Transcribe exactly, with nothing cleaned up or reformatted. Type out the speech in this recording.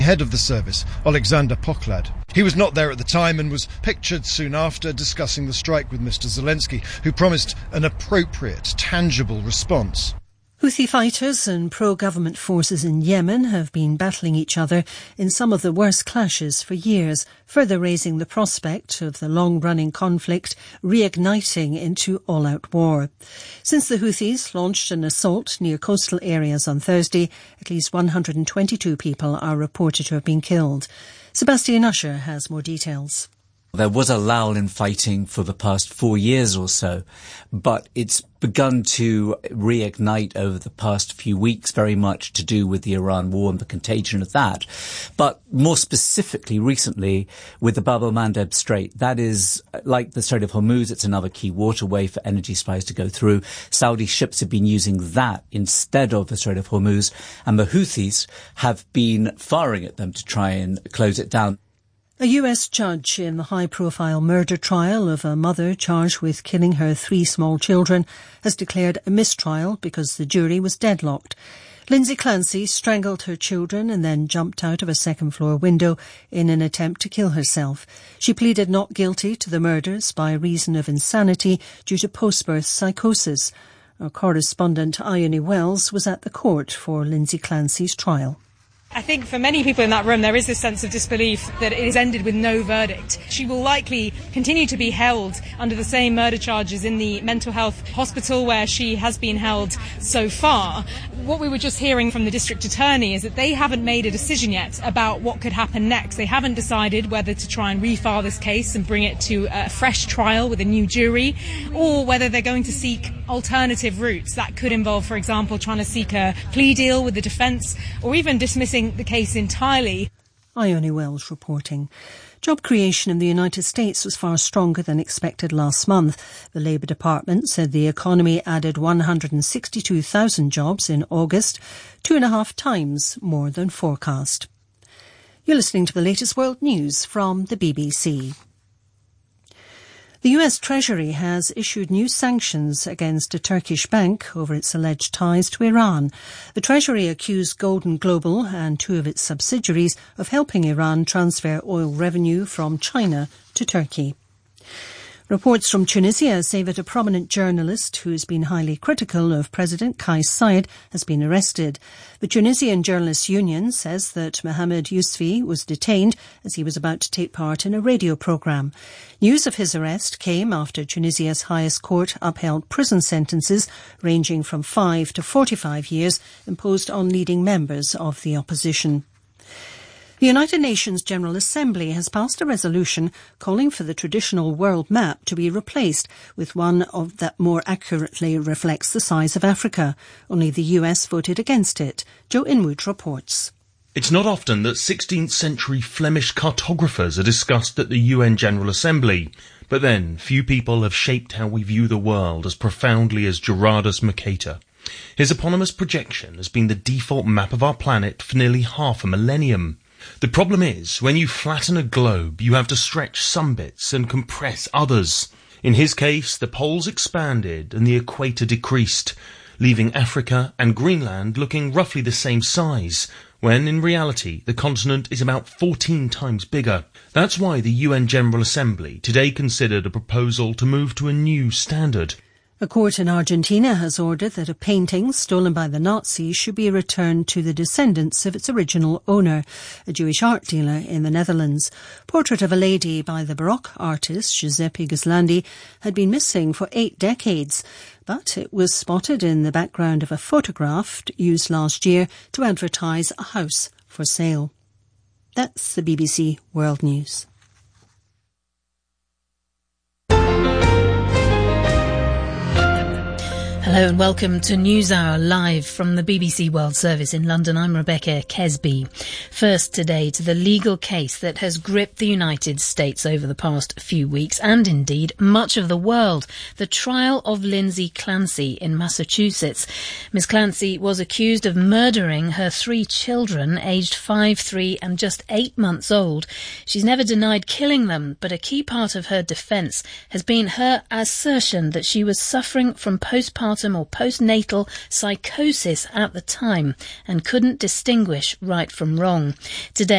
Head of the service, Alexander Poklad. He was not there at the time and was pictured soon after discussing the strike with Mister Zelensky, who promised an appropriate, tangible response. Houthi fighters and pro-government forces in Yemen have been battling each other in some of the worst clashes for years, further raising the prospect of the long-running conflict reigniting into all-out war. Since the Houthis launched an assault near coastal areas on Thursday, at least one hundred twenty-two people are reported to have been killed. Sebastian Usher has more details. There was a lull in fighting for the past four years or so, but it's begun to reignite over the past few weeks, very much to do with the Iran war and the contagion of that. But more specifically, recently, with the Bab el-Mandeb Strait, that is like the Strait of Hormuz, it's another key waterway for energy supplies to go through. Saudi ships have been using that instead of the Strait of Hormuz, and the Houthis have been firing at them to try and close it down. A U S judge in the high-profile murder trial of a mother charged with killing her three small children has declared a mistrial because the jury was deadlocked. Lindsay Clancy strangled her children and then jumped out of a second-floor window in an attempt to kill herself. She pleaded not guilty to the murders by reason of insanity due to post-birth psychosis. Our correspondent Ione Wells was at the court for Lindsay Clancy's trial. I think for many people in that room there is this sense of disbelief that it has ended with no verdict. She will likely continue to be held under the same murder charges in the mental health hospital where she has been held so far. What we were just hearing from the district attorney is that they haven't made a decision yet about what could happen next. They haven't decided whether to try and refile this case and bring it to a fresh trial with a new jury, or whether they're going to seek alternative routes. That could involve, for example, trying to seek a plea deal with the defence, or even dismissing the case entirely. Ione Wells reporting. Job creation in the United States was far stronger than expected last month. The Labour Department said the economy added one hundred sixty-two thousand jobs in August, two and a half times more than forecast. You're listening to the latest world news from the B B C. The U S Treasury has issued new sanctions against a Turkish bank over its alleged ties to Iran. The Treasury accused Golden Global and two of its subsidiaries of helping Iran transfer oil revenue from China to Turkey. Reports from Tunisia say that a prominent journalist who has been highly critical of President Kais Saied has been arrested. The Tunisian Journalists Union says that Mohamed Yousfi was detained as he was about to take part in a radio programme. News of his arrest came after Tunisia's highest court upheld prison sentences ranging from five to forty-five years imposed on leading members of the opposition. The United Nations General Assembly has passed a resolution calling for the traditional world map to be replaced with one of that more accurately reflects the size of Africa. Only the U S voted against it. Joe Inwood reports. It's not often that sixteenth century Flemish cartographers are discussed at the U N General Assembly, but then few people have shaped how we view the world as profoundly as Gerardus Mercator. His eponymous projection has been the default map of our planet for nearly half a millennium. The problem is, when you flatten a globe, you have to stretch some bits and compress others. In his case, the poles expanded and the equator decreased, leaving Africa and Greenland looking roughly the same size, when in reality the continent is about fourteen times bigger. That's why the U N General Assembly today considered a proposal to move to a new standard. A court in Argentina has ordered that a painting stolen by the Nazis should be returned to the descendants of its original owner, a Jewish art dealer in the Netherlands. Portrait of a Lady by the Baroque artist Giuseppe Ghislandi had been missing for eight decades, but it was spotted in the background of a photograph used last year to advertise a house for sale. That's the B B C World News. Hello and welcome to NewsHour live from the B B C World Service in London. I'm Rebecca Kesby. First today to the legal case that has gripped the United States over the past few weeks and indeed much of the world. The trial of Lindsay Clancy in Massachusetts. Miss Clancy was accused of murdering her three children aged five, three and just eight months old. She's never denied killing them, but a key part of her defence has been her assertion that she was suffering from postpartum or postnatal psychosis at the time and couldn't distinguish right from wrong. Today,